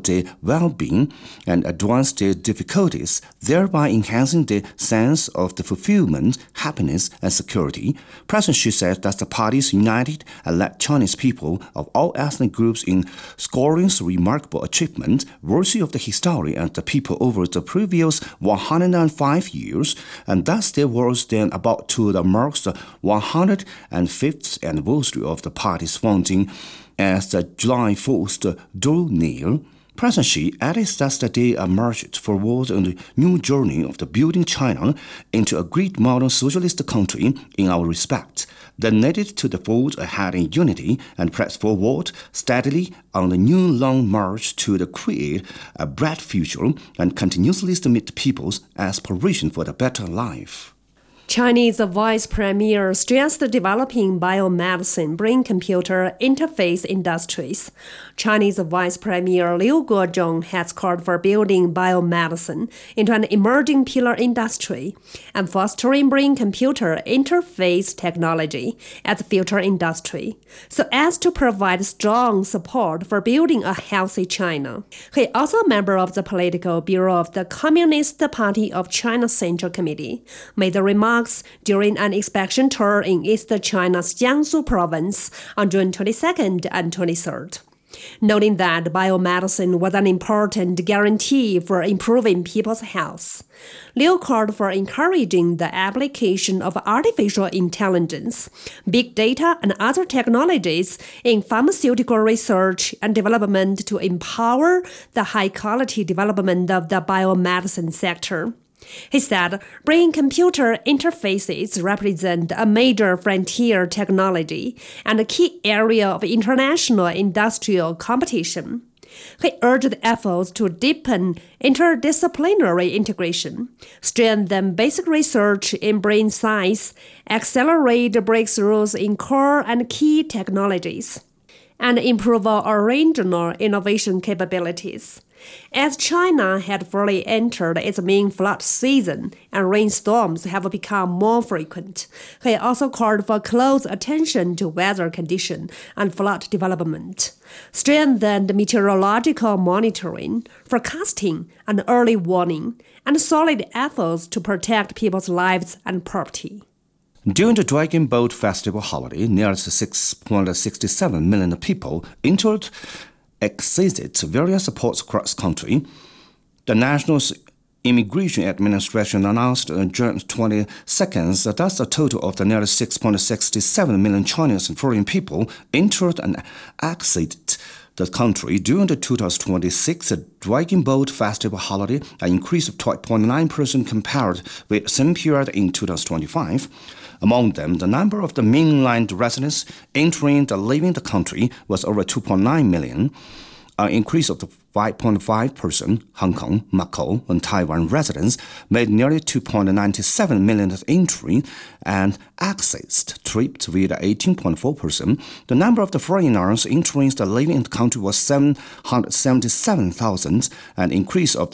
their well-being and address their difficulties, thereby enhancing their sense of the fulfillment, happiness, and security. President Xi said that the parties united and led Chinese people of all ethnic groups in scoring remarkable achievement worthy of the history and the people over the previous 105 years, and thus there was then about to mark the 105th anniversary of the party's founding as the July 4th drew near. President Xi added that they emerged forward on the new journey of the building China into a great modern socialist country in our respect, that needed to forge ahead in unity and press forward steadily on the new long march to create a bright future and continuously meet people's aspiration for a better life. Chinese Vice Premier stressed developing biomedicine brain-computer interface industries. Chinese Vice Premier Liu Guozhong has called for building biomedicine into an emerging pillar industry and fostering brain-computer interface technology as a future industry, so as to provide strong support for building a healthy China. He also a member of the Political Bureau of the Communist Party of China Central Committee, made the remarks during an inspection tour in East China's Jiangsu province on June 22nd and 23rd. Noting that biomedicine was an important guarantee for improving people's health, Liu called for encouraging the application of artificial intelligence, big data, and other technologies in pharmaceutical research and development to empower the high-quality development of the biomedicine sector. He said brain-computer interfaces represent a major frontier technology and a key area of international industrial competition. He urged efforts to deepen interdisciplinary integration, strengthen basic research in brain science, accelerate breakthroughs in core and key technologies, and improve our regional innovation capabilities. As China had fully entered its main flood season and rainstorms have become more frequent, he also called for close attention to weather condition and flood development, strengthened meteorological monitoring, forecasting, and early warning, and solid efforts to protect people's lives and property. During the Dragon Boat Festival holiday, nearly 6.67 million people entered exceeded various ports across the country. The National Immigration Administration announced on June 22nd that that's a total of the nearly 6.67 million Chinese and foreign people entered and exited the country during the 2026 Dragon Boat Festival holiday, an increase of 12.9% compared with the same period in 2025. Among them, the number of the mainland residents entering and leaving the country was over 2.9 million, an increase of 5.5%. Hong Kong, Macau, and Taiwan residents made nearly 2.97 million entry and exits tripped with 18.4%. The number of the foreigners entering and leaving the country was 777,000, an increase of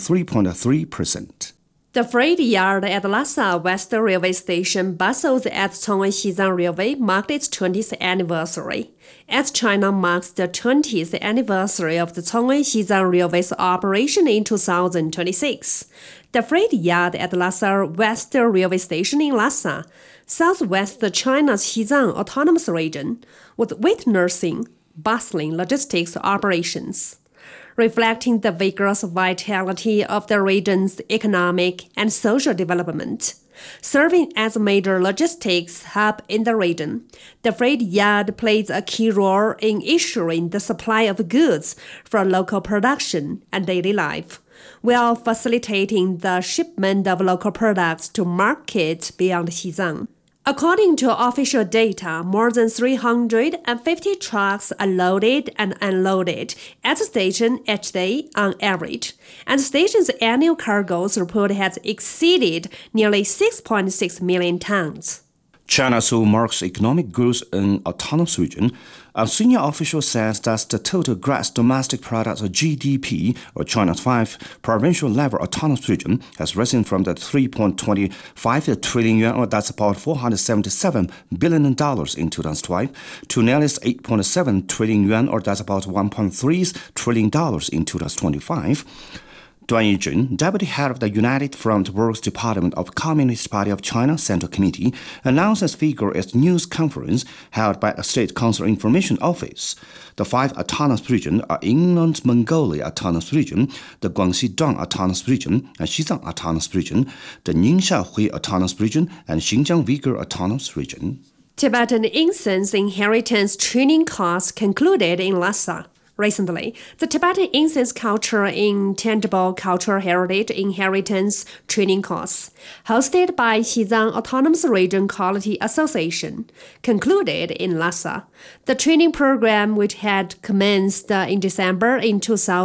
23.3%. The freight yard at Lhasa West Railway Station, bustles at Chongwei Xizang Railway, marked its 20th anniversary. As China marks the 20th anniversary of the Chongwei Xizang Railway's operation in 2026, the freight yard at Lhasa West Railway Station in Lhasa, southwest China's Xizang Autonomous Region, was witnessing bustling logistics operations, reflecting the vigorous vitality of the region's economic and social development. Serving as a major logistics hub in the region, the freight yard plays a key role in ensuring the supply of goods for local production and daily life, while facilitating the shipment of local products to markets beyond Xizang. According to official data, more than 350 trucks are loaded and unloaded at the station each day on average, and the station's annual cargo throughput has exceeded nearly 6.6 million tons. China soon marks economic growth in autonomous region. A senior official says that the total gross domestic product, or GDP, of China's 5 provincial-level autonomous region has risen from the 3.25 trillion yuan, or that's about $477 billion in 2012, to nearly 8.7 trillion yuan, or that's about $1.3 trillion in 2025. Duan Yijun, deputy head of the United Front Works Department of Communist Party of China Central Committee, announced this figure at a news conference held by a State Council Information Office. The 5 autonomous regions are Inland Mongolia Autonomous Region, the Guangxi Dong Autonomous Region, and Xizang Autonomous Region, the Ningxia Hui Autonomous Region, and Xinjiang Uyghur Autonomous Region. Tibetan incense inheritance training course concluded in Lhasa. Recently, the Tibetan Incense Culture Intangible Cultural Heritage Inheritance Training Course, hosted by Xizang Autonomous Region Quality Association, concluded in Lhasa. The training program, which had commenced in December in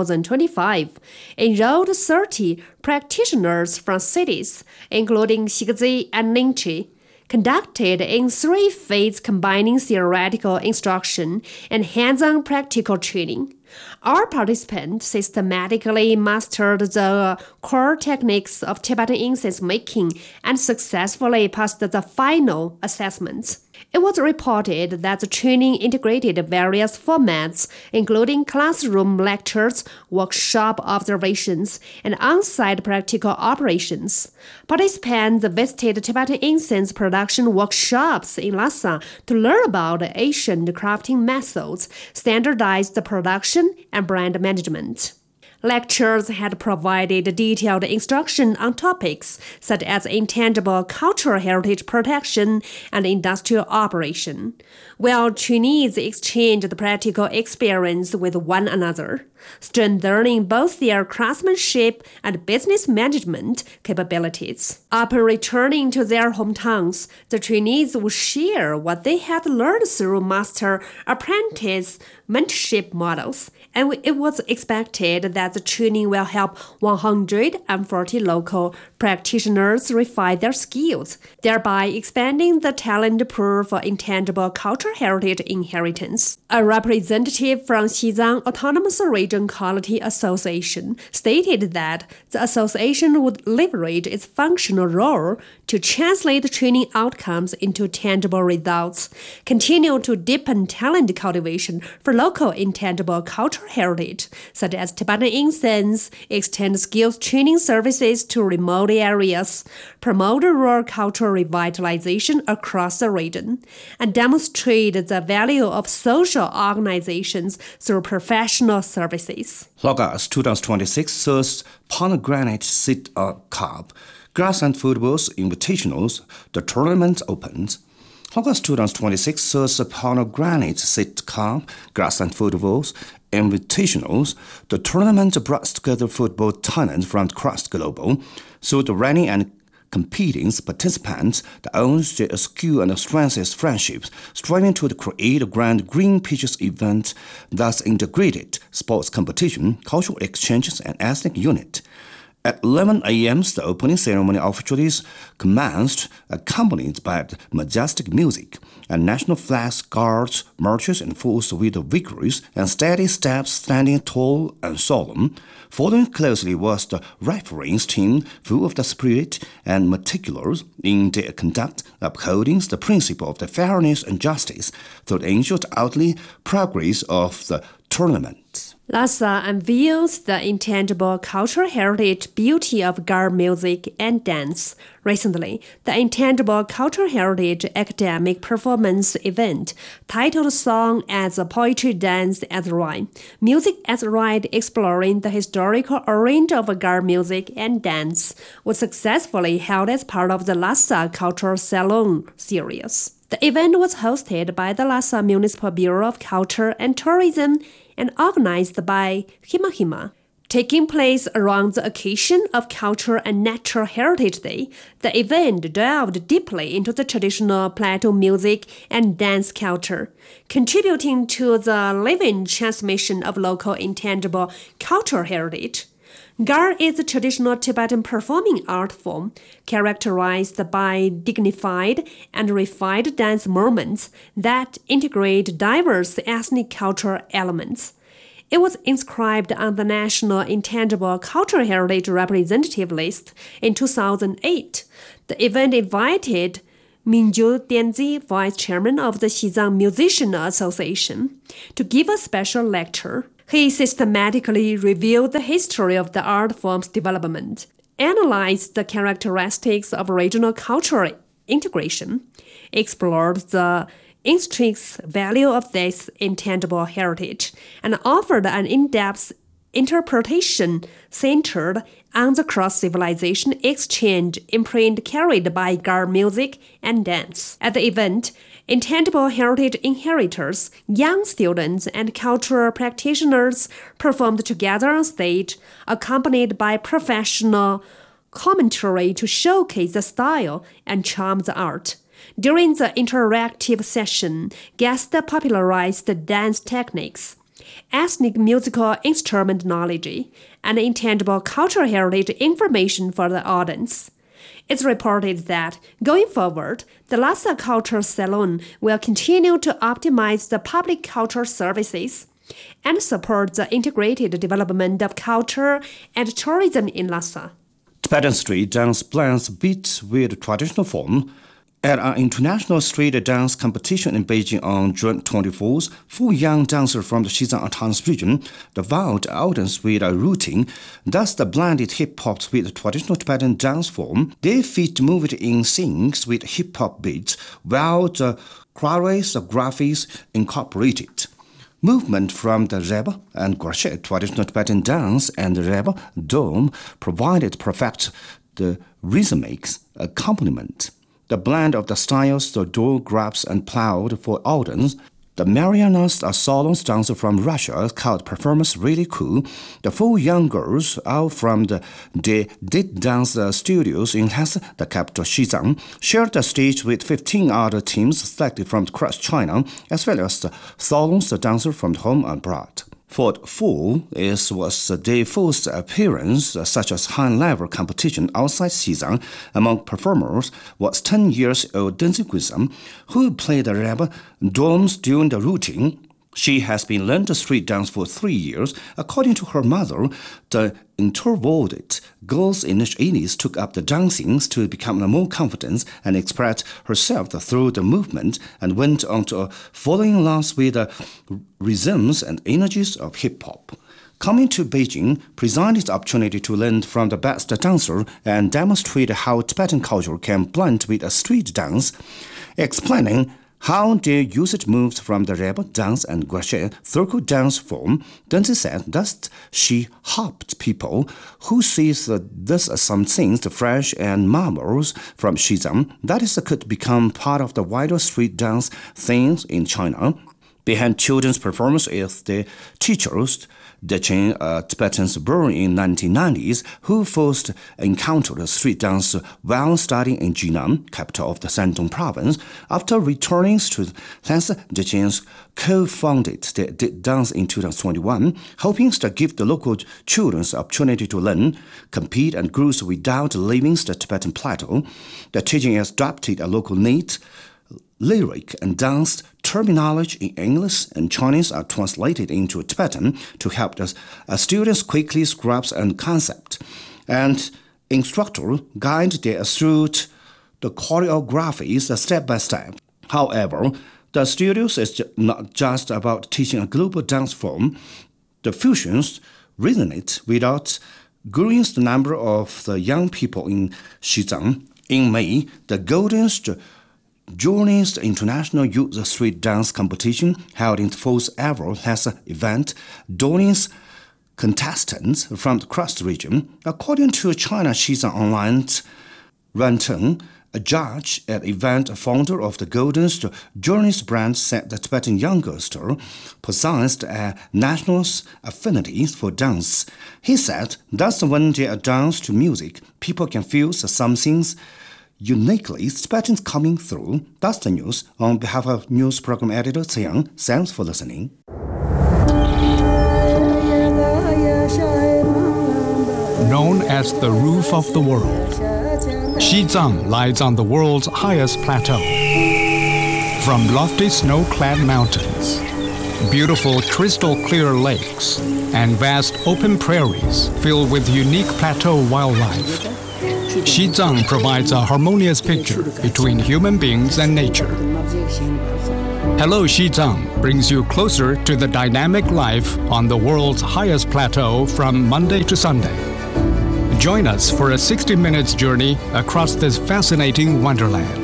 2025, enrolled 30 practitioners from cities, including Xigzi and Ningchi, conducted in 3 phases combining theoretical instruction and hands-on practical training. All participants systematically mastered the core techniques of Tibetan incense making and successfully passed the final assessments. It was reported that the training integrated various formats, including classroom lectures, workshop observations, and on-site practical operations. Participants visited Tibetan incense production workshops in Lhasa to learn about ancient crafting methods, standardized production, and brand management. Lectures had provided detailed instruction on topics such as intangible cultural heritage protection and industrial operation, while trainees exchanged practical experience with one another, strengthening both their craftsmanship and business management capabilities. Upon returning to their hometowns, the trainees would share what they had learned through master-apprentice mentorship models, and it was expected that the training will help 140 local practitioners refine their skills, thereby expanding the talent pool for intangible cultural heritage inheritance. A representative from Xizang Autonomous Region Quality Association stated that the association would leverage its functional role to translate training outcomes into tangible results, continue to deepen talent cultivation for local intangible cultural heritage, such as Tibetan incense, extend skills training services to remote areas, promote rural cultural revitalization across the region, and demonstrate the value of social organizations through professional services. August 2026 third Pomegranate Seed Cup, Grassland Football's Invitationals, the tournament opens. August 2026 third Pomegranate Seed Cup, Grassland Football's Invitationals, the tournament brought together football talent from across the globe. So the running and competing participants that owns their skill and strengthens friendships, striving to create a grand green pitches event thus integrated sports competition, cultural exchanges, and ethnic unit. At 11 a.m., the opening ceremony officially commenced, accompanied by majestic music, and national flags, guards, marches in full with vigorous and steady steps, standing tall and solemn. Following closely was the referee's team, full of the spirit and meticulous in their conduct, upholding the principle of the fairness and justice, to ensure the orderly progress of the tournament. Lhasa unveils the intangible cultural heritage beauty of Gar music and dance. Recently, the Intangible Cultural Heritage Academic Performance event, titled Song as a Poetry Dance as Rhyme, Music as Rite exploring the historical origin of Gar music and dance, was successfully held as part of the Lhasa Cultural Salon series. The event was hosted by the Lhasa Municipal Bureau of Culture and Tourism and organized by Hima Hima. Taking place around the occasion of Cultural and Natural Heritage Day, the event delved deeply into the traditional plateau music and dance culture, contributing to the living transmission of local intangible cultural heritage. Gar is a traditional Tibetan performing art form characterized by dignified and refined dance movements that integrate diverse ethnic cultural elements. It was inscribed on the National Intangible Cultural Heritage Representative List in 2008. The event invited Minju Dianzi, vice chairman of the Xizang Musician Association, to give a special lecture. He systematically reviewed the history of the art form's development, analyzed the characteristics of regional cultural integration, explored the intrinsic value of this intangible heritage, and offered an in-depth interpretation centered on the cross-civilization exchange imprint carried by Gar music and dance. At the event, intangible heritage inheritors, young students, and cultural practitioners performed together on stage, accompanied by professional commentary to showcase the style and charm of the art. During the interactive session, guests popularized dance techniques, ethnic musical instrument knowledge, and intangible cultural heritage information for the audience. It's reported that, going forward, the Lhasa Culture Salon will continue to optimize the public cultural services and support the integrated development of culture and tourism in Lhasa. Tibetan street dance blends beat with traditional form. At an international street dance competition in Beijing on June 24th, 4 young dancers from the Xizang Autonomous Region devoured the audience with a routine. Thus, the blended hip-hop with traditional Tibetan dance form. Their feet moved in sync with hip-hop beats, while the choreographies incorporated movement from the Reba and Guache traditional Tibetan dance and the Reba dome provided perfect the rhythmic accompaniment. The blend of the styles, the door grabs and plowed for audience. The Marianas, a solo dancer from Russia, called performance really cool. The 4 young girls out from the Did Dance Studios in Lhasa, the capital Xizang, shared the stage with 15 other teams selected from across China, as well as the solo dancer from home and abroad. For 4, it was their first appearance such as high-level competition outside Xizang. Among performers was 10-year-old Deng Guizam, who played the Reba drums during the routine. She has been learning the street dance for 3 years. According to her mother, the introverted girls in Chinese took up the dancing to become more confident and express herself through the movement and went on to falling in love with the rhythms and energies of hip-hop. Coming to Beijing presented the opportunity to learn from the best dancer and demonstrate how Tibetan culture can blend with a street dance, explaining how their usage moved from the Reba dance and Guache circle dance form. Deng said that she helped people who sees this as some things fresh and marvelous from Xizang that is could become part of the wider street dance things in China. Behind children's performance is the teachers, Dechen, Tibetans born in 1990s, who first encountered street dance while studying in Jinan, capital of the Shandong province. After returning to Lhasa, Dechen co-founded the dance in 2021, hoping to give the local children the opportunity to learn, compete, and grow without leaving the Tibetan plateau. The teaching is adopted a local need. Lyric and dance terminology in English and Chinese are translated into Tibetan to help the students quickly grasp the concept. And instructor guide them through the choreographies step by step. However, the studios is not just about teaching a global dance form. The fusions resonate without growing the number of the young people in Xizang. In May, the Golden Journeys International Youth Street Dance Competition held in the first ever Lhasa event. Journeys contestants from across the region. According to China Xizang Online, Ran Teng, a judge at the event, founder of the Golden Journeys brand, said the Tibetan youngster possessed a national affinity for dance. He said that's when they dance to music, people can feel something uniquely Tibetans coming through. That's the news. On behalf of news program editor Xiang, thanks for listening. as the roof of the world. Xizang lies on the world's highest plateau. From lofty snow-clad mountains, beautiful crystal-clear lakes, and vast open prairies filled with unique plateau wildlife, Xizang provides a harmonious picture between human beings and nature. Hello Xizang brings you closer to the dynamic life on the world's highest plateau from Monday to Sunday. Join us for a 60 minutes journey across this fascinating wonderland.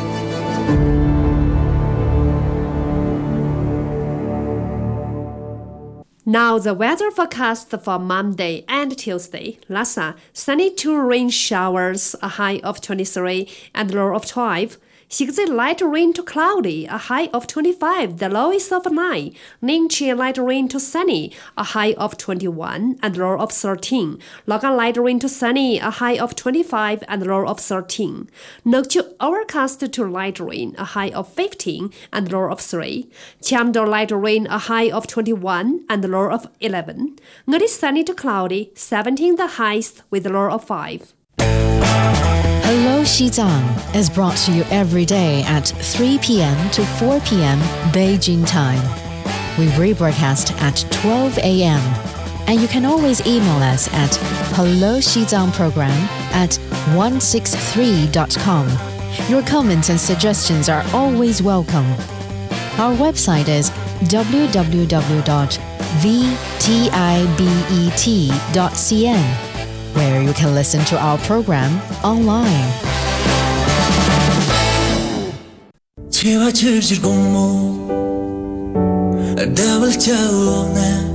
Now the weather forecast for Monday and Tuesday. Lhasa, sunny to rain showers, a high of 23 and low of 12. Xigzi, light rain to cloudy, a high of 25, the lowest of 9. Ningqi, light rain to sunny, a high of 21 and low of 13. Logan, light rain to sunny, a high of 25 and low of 13. Nokchu, overcast to light rain, a high of 15 and low of 3. Chiamdo, light rain, a high of 21 and low of 11. Ngari, sunny to cloudy, 17 the highest with a low of 5. Hello Xizang is brought to you every day at 3 p.m. to 4 p.m. Beijing time. We rebroadcast at 12 a.m. And you can always email us at helloxizangprogram@163.com. Your comments and suggestions are always welcome. Our website is www.vtibet.cn, where you can listen to our program online. 제와 즐질 공모 더블 차오나